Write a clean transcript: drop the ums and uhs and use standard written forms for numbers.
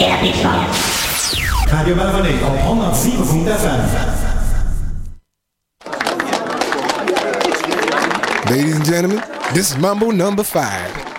Radio Melvanie op 107 FM. Ladies and gentlemen, this is Mambo number 5.